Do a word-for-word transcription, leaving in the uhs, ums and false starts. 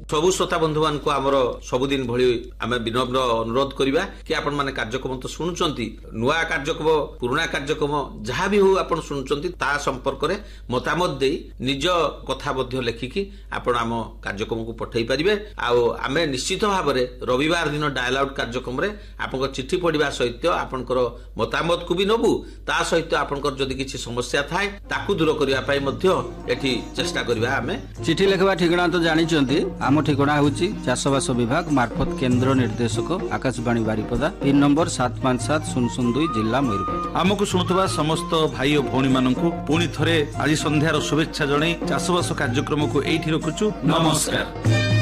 सबु श्रोता बंधु मान को आमर सबुदिन भली आम विनम्र अनुरोध करवा कि आपण माने कार्यक्रम तो शुणुचंती नुआ कार्यक्रम पुराना कार्यक्रम जहाँ भी हो आपण शुणुचंती ता संपर्क रे मतामत दे निज कथा मध्य लेखिकी आपण आम कार्यक्रम को पठै परिबे। आउ आमे निश्चित भाव में रविवार दिन डायलॉग कार्यक्रम रे आपन चिट्ठी पढ़िबा सहित आपनकर मतामत को भी नबु ता सहित आपनकर जदि किछि समस्या थाए ताकू दूर करिया पई मध्य एठी चेष्टा करबा। आमे चिट्ठी लेखबा ठिकाना तो जानिचंती आम ठिकाना होची चाषबास विभाग मार्फत केंद्र निर्देशक आकाशवाणी बारिपदा पिन नंबर सात पांच सात शून्य शून्य दुई जिला मयूरभंज। आमको शुणुवा समस्त भाई और भौणी मानकु पुणी थरे आज संध्यार शुभेच्छा जणाई चाषबास कार्यक्रम को एठी रखुछु। नमस्कार।